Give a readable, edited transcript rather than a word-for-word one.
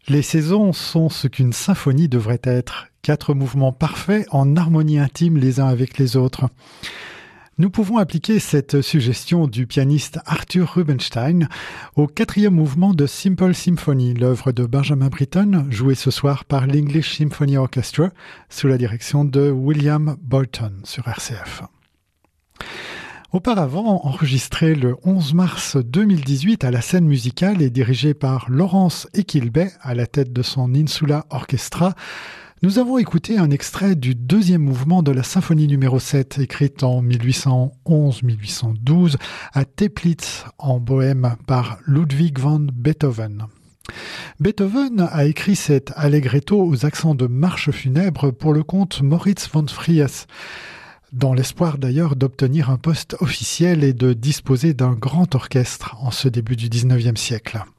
Les saisons sont ce qu'une symphonie devrait être. 4 mouvements parfaits en harmonie intime les uns avec les autres. Nous pouvons appliquer cette suggestion du pianiste Arthur Rubinstein au 4e mouvement de Simple Symphony, l'œuvre de Benjamin Britten, jouée ce soir par l'English Symphony Orchestra sous la direction de William Bolton sur RCF. Auparavant, enregistré le 11 mars 2018 à la scène musicale et dirigé par Laurence Equilbet à la tête de son Insula Orchestra, nous avons écouté un extrait du 2e mouvement de la symphonie numéro 7, écrite en 1811-1812 à Teplitz, en Bohême, par Ludwig van Beethoven. Beethoven a écrit cet allegretto aux accents de marche funèbre pour le comte Moritz von Fries, dans l'espoir d'ailleurs d'obtenir un poste officiel et de disposer d'un grand orchestre en ce début du XIXe siècle.